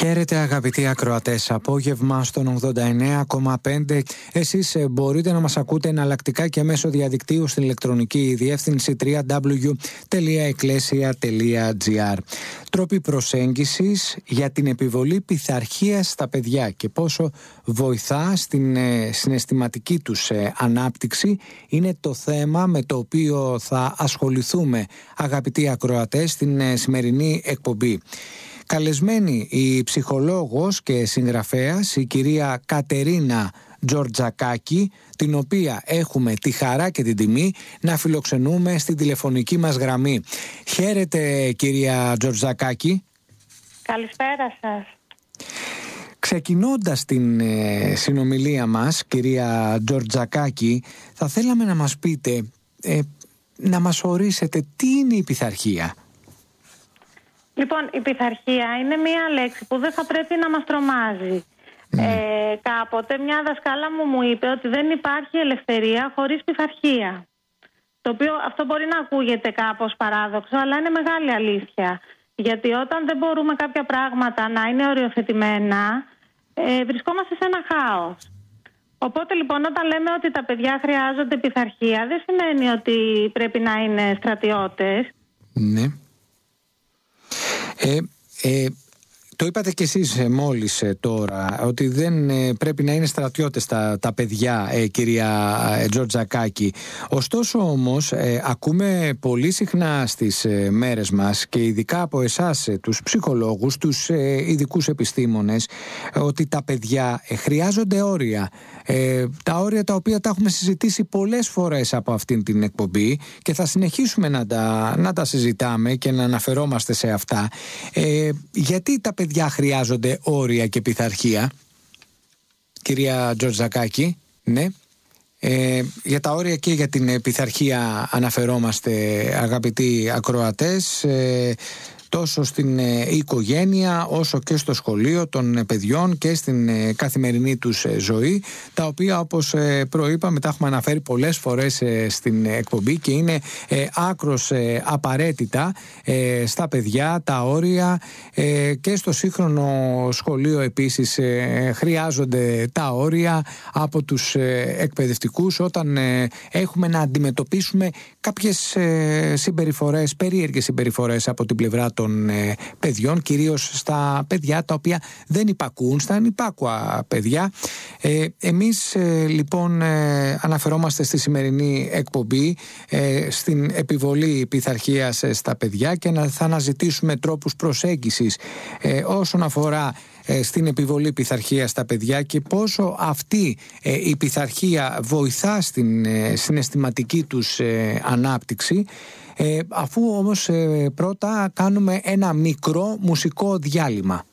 Χαίρετε αγαπητοί ακροατές, απόγευμα στον 89,5. Εσείς μπορείτε να μας ακούτε εναλλακτικά και μέσω διαδικτύου στην ηλεκτρονική διεύθυνση www.ecclesia.gr. Τρόποι προσέγγισης για την επιβολή πειθαρχίας στα παιδιά και πόσο βοηθά στην συναισθηματική τους ανάπτυξη είναι το θέμα με το οποίο θα ασχοληθούμε αγαπητοί ακροατές στην σημερινή εκπομπή. Καλεσμένη η ψυχολόγος και συγγραφέας, η κυρία Κατερίνα Τζορτζακάκη, την οποία έχουμε τη χαρά και την τιμή να φιλοξενούμε στην τηλεφωνική μας γραμμή. Χαίρετε κυρία Τζορτζακάκη. Καλησπέρα σας. Ξεκινώντας την συνομιλία μας, κυρία Τζορτζακάκη, θα θέλαμε να μας πείτε, να μας ορίσετε τι είναι η πειθαρχία. Λοιπόν, η πειθαρχία είναι μία λέξη που δεν θα πρέπει να μας τρομάζει. Κάποτε μια δασκάλα μου είπε ότι δεν υπάρχει ελευθερία χωρίς πειθαρχία. Το οποίο αυτό μπορεί να ακούγεται κάπως παράδοξο, αλλά είναι μεγάλη αλήθεια. Γιατί όταν δεν μπορούμε κάποια πράγματα να είναι οριοθετημένα, βρισκόμαστε σε ένα χάος. Οπότε λοιπόν όταν λέμε ότι τα παιδιά χρειάζονται πειθαρχία, δεν σημαίνει ότι πρέπει να είναι στρατιώτες. Ναι. Το είπατε κι εσείς μόλις τώρα, ότι δεν πρέπει να είναι στρατιώτες τα παιδιά, κυρία Τζορτζακάκη. Ωστόσο όμως ακούμε πολύ συχνά στις μέρες μας και ειδικά από εσάς τους ψυχολόγους, τους ειδικούς επιστήμονες, ότι τα παιδιά χρειάζονται όρια. Τα όρια τα οποία τα έχουμε συζητήσει πολλές φορές από αυτήν την εκπομπή και θα συνεχίσουμε να τα συζητάμε και να αναφερόμαστε σε αυτά. Γιατί τα παιδιά χρειάζονται όρια και πειθαρχία, κυρία Τζορτζακάκη? Ναι. Για τα όρια και για την πειθαρχία αναφερόμαστε αγαπητοί ακροατές, τόσο στην οικογένεια όσο και στο σχολείο των παιδιών και στην καθημερινή τους ζωή, τα οποία όπως προείπαμε τα έχουμε αναφέρει πολλές φορές στην εκπομπή και είναι άκρως απαραίτητα στα παιδιά τα όρια, και στο σύγχρονο σχολείο επίσης χρειάζονται τα όρια από τους εκπαιδευτικούς όταν έχουμε να αντιμετωπίσουμε κάποιες συμπεριφορές, περίεργες συμπεριφορές από την πλευρά των παιδιών, κυρίως στα παιδιά τα οποία δεν υπακούν, στα ανυπάκουα παιδιά. Εμείς λοιπόν αναφερόμαστε στη σημερινή εκπομπή στην επιβολή πειθαρχίας στα παιδιά και θα αναζητήσουμε τρόπους προσέγγισης όσον αφορά στην επιβολή πειθαρχία στα παιδιά και πόσο αυτή η πειθαρχία βοηθά στην συναισθηματική τους ανάπτυξη. Αφού όμως πρώτα κάνουμε ένα μικρό μουσικό διάλειμμα.